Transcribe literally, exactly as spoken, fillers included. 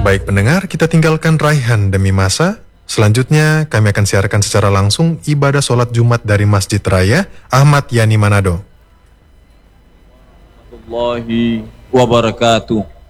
Baik pendengar, kita tinggalkan raihan demi masa. Selanjutnya, kami akan siarkan secara langsung ibadah sholat Jumat dari Masjid Raya Ahmad Yani Manado. Warahmatullahi wabarakatuh.